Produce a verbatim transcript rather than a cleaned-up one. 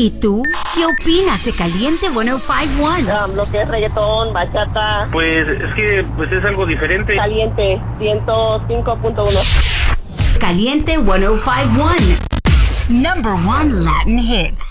¿Y tú? ¿Qué opinas de Caliente ciento cinco punto uno? Um, lo que es reggaetón, bachata. Pues es que pues es algo diferente. Caliente ciento cinco punto uno. Caliente ciento cinco punto uno. Number one Latin hits.